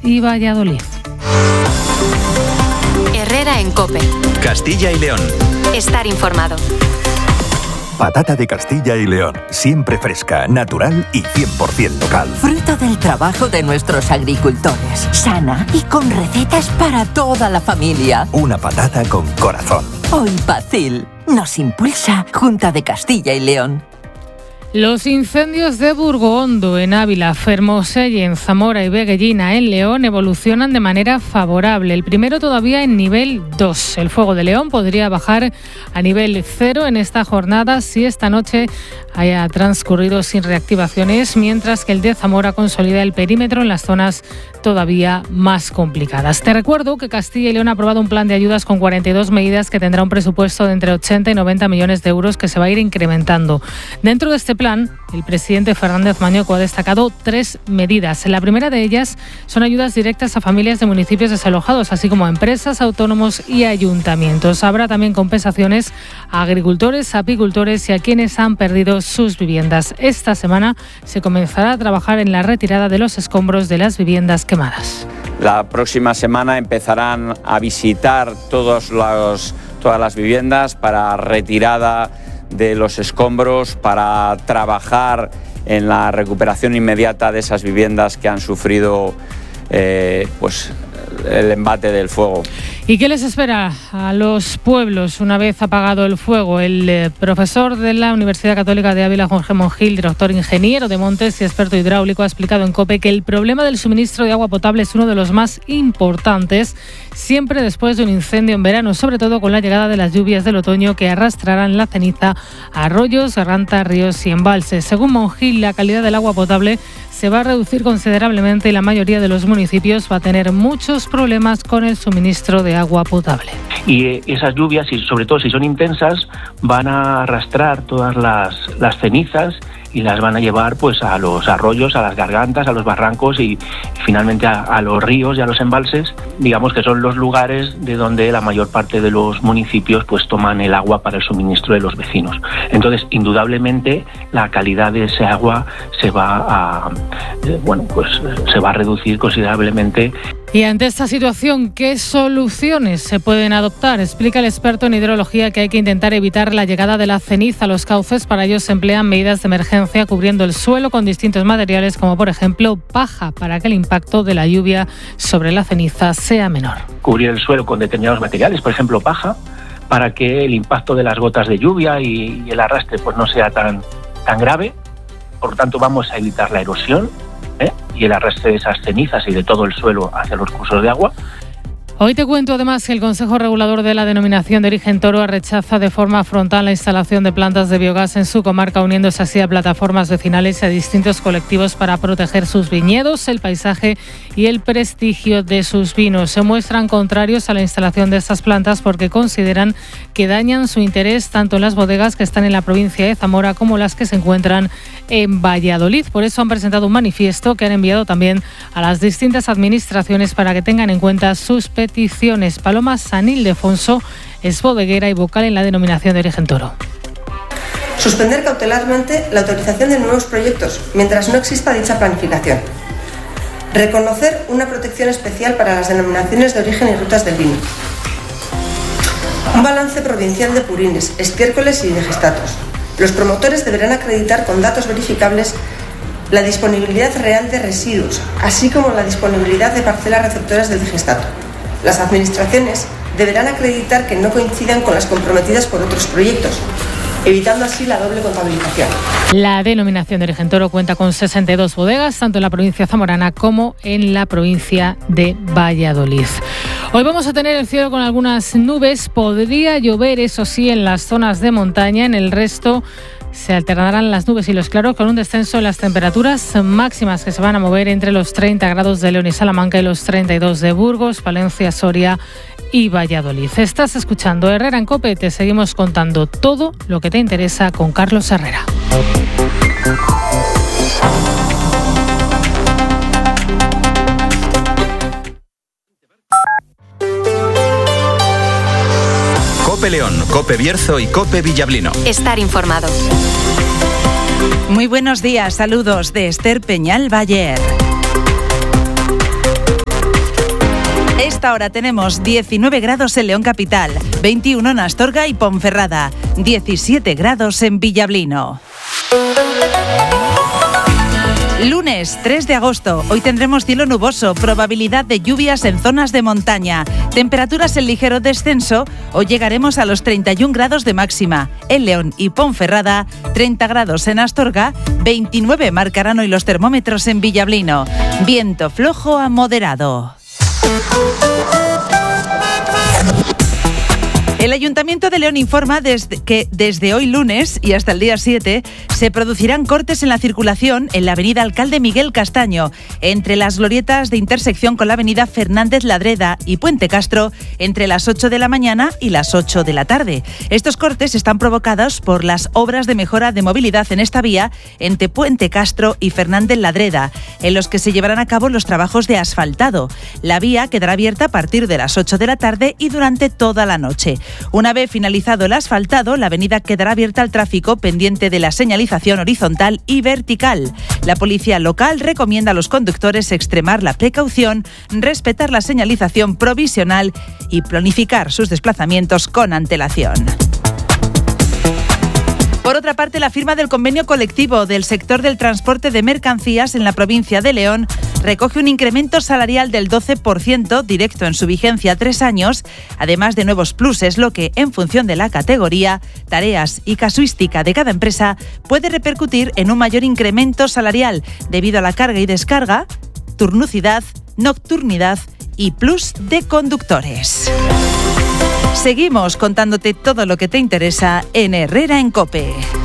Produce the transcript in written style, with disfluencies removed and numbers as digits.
y Valladolid. Herrera en COPE. Castilla y León. Estar informado. Patata de Castilla y León, siempre fresca, natural y 100% local. Fruto del trabajo de nuestros agricultores, sana y con recetas para toda la familia. Una patata con corazón. Hoy Pacil nos impulsa Junta de Castilla y León. Los incendios de Burgoondo en Ávila, Fermoselle en Zamora y Veguellina en León evolucionan de manera favorable. El primero todavía en nivel 2. El fuego de León podría bajar a nivel 0 en esta jornada si esta noche haya transcurrido sin reactivaciones, mientras que el de Zamora consolida el perímetro en las zonas todavía más complicadas. Te recuerdo que Castilla y León ha aprobado un plan de ayudas con 42 medidas que tendrá un presupuesto de entre 80 y 90 millones de euros que se va a ir incrementando. Dentro de este plan, el presidente Fernández Mañoco ha destacado 3 medidas. La primera de ellas son ayudas directas a familias de municipios desalojados, así como a empresas, autónomos y ayuntamientos. Habrá también compensaciones a agricultores, apicultores y a quienes han perdido sus viviendas. Esta semana se comenzará a trabajar en la retirada de los escombros de las viviendas quemadas. La próxima semana empezarán a visitar todas las viviendas para retirada de los escombros, para trabajar en la recuperación inmediata de esas viviendas que han sufrido el embate del fuego. ¿Y qué les espera a los pueblos una vez apagado el fuego? El profesor de la Universidad Católica de Ávila, Jorge Monjil, director ingeniero de montes y experto hidráulico, ha explicado en COPE que el problema del suministro de agua potable es uno de los más importantes siempre después de un incendio en verano, sobre todo con la llegada de las lluvias del otoño que arrastrarán la ceniza a arroyos, gargantas, ríos y embalses. Según Monjil, la calidad del agua potable se va a reducir considerablemente y la mayoría de los municipios va a tener muchos problemas con el suministro de agua potable. Y esas lluvias, y sobre todo si son intensas, van a arrastrar todas las cenizas y las van a llevar pues a los arroyos, a las gargantas, a los barrancos y finalmente a los ríos y a los embalses, digamos que son los lugares de donde la mayor parte de los municipios pues toman el agua para el suministro de los vecinos. Entonces, indudablemente la calidad de ese agua se va a reducir considerablemente. Y ante esta situación, ¿qué soluciones se pueden adoptar? Explica el experto en hidrología que hay que intentar evitar la llegada de la ceniza a los cauces. Para ello se emplean medidas de emergencia cubriendo el suelo con distintos materiales, como por ejemplo paja, para que el impacto de la lluvia sobre la ceniza sea menor. Cubrir el suelo con determinados materiales, por ejemplo paja, para que el impacto de las gotas de lluvia y el arrastre pues no sea tan grave. Por lo tanto, vamos a evitar la erosión y el arrastre de esas cenizas y de todo el suelo hacia los cursos de agua. Hoy te cuento además que el Consejo Regulador de la Denominación de Origen Toro rechaza de forma frontal la instalación de plantas de biogás en su comarca, uniéndose así a plataformas vecinales y a distintos colectivos para proteger sus viñedos, el paisaje y el prestigio de sus vinos. Se muestran contrarios a la instalación de estas plantas porque consideran que dañan su interés tanto en las bodegas que están en la provincia de Zamora como las que se encuentran en Valladolid. Por eso han presentado un manifiesto que han enviado también a las distintas administraciones para que tengan en cuenta sus peticiones. Paloma San Ildefonso es bodeguera y vocal en la Denominación de Origen Toro. Suspender cautelarmente la autorización de nuevos proyectos mientras no exista dicha planificación. Reconocer una protección especial para las denominaciones de origen y rutas del vino. Un balance provincial de purines, estiércoles y digestatos. Los promotores deberán acreditar con datos verificables la disponibilidad real de residuos, así como la disponibilidad de parcelas receptoras del digestato. Las administraciones deberán acreditar que no coincidan con las comprometidas por otros proyectos, evitando así la doble contabilización. La Denominación de Origen Toro cuenta con 62 bodegas, tanto en la provincia zamorana como en la provincia de Valladolid. Hoy vamos a tener el cielo con algunas nubes. Podría llover, eso sí, en las zonas de montaña. En el resto se alternarán las nubes y los claros con un descenso en las temperaturas máximas que se van a mover entre los 30 grados de León y Salamanca y los 32 de Burgos, Palencia, Soria y Valladolid. Estás escuchando Herrera en COPE. Te seguimos contando todo lo que te interesa con Carlos Herrera. COPE León, COPE Bierzo y COPE Villablino. Estar informado. Muy buenos días, saludos de Esther Peñal Baller. esta hora tenemos 19 grados en León Capital, 21 en Astorga y Ponferrada, 17 grados en Villablino. Lunes 3 de agosto, hoy tendremos cielo nuboso, probabilidad de lluvias en zonas de montaña, temperaturas en ligero descenso, hoy llegaremos a los 31 grados de máxima. En León y Ponferrada, 30 grados en Astorga, 29 marcarán hoy los termómetros en Villablino. Viento flojo a moderado. El Ayuntamiento de León informa que desde hoy lunes y hasta el día 7 se producirán cortes en la circulación en la avenida Alcalde Miguel Castaño, entre las glorietas de intersección con la avenida Fernández Ladreda y Puente Castro, entre las 8 de la mañana y las 8 de la tarde. Estos cortes están provocados por las obras de mejora de movilidad en esta vía entre Puente Castro y Fernández Ladreda, en los que se llevarán a cabo los trabajos de asfaltado. La vía quedará abierta a partir de las 8 de la tarde y durante toda la noche. Una vez finalizado el asfaltado, la avenida quedará abierta al tráfico pendiente de la señalización horizontal y vertical. La policía local recomienda a los conductores extremar la precaución, respetar la señalización provisional y planificar sus desplazamientos con antelación. Por otra parte, la firma del convenio colectivo del sector del transporte de mercancías en la provincia de León recoge un incremento salarial del 12% directo en su vigencia a 3 años, además de nuevos pluses, lo que, en función de la categoría, tareas y casuística de cada empresa, puede repercutir en un mayor incremento salarial debido a la carga y descarga, turnucidad, nocturnidad y plus de conductores. Seguimos contándote todo lo que te interesa en Herrera en COPE.